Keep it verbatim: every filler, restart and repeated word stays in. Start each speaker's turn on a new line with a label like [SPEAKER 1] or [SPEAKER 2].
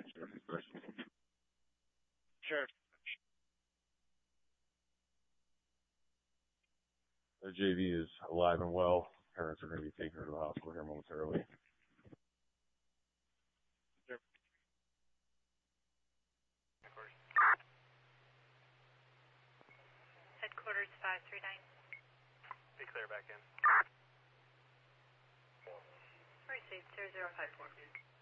[SPEAKER 1] Sure.
[SPEAKER 2] The J V is alive and well. Parents are going to be taking her to the hospital here momentarily.
[SPEAKER 1] Sure.
[SPEAKER 3] Headquarters five three nine.
[SPEAKER 4] Be clear back in.
[SPEAKER 3] Received zero zero five four.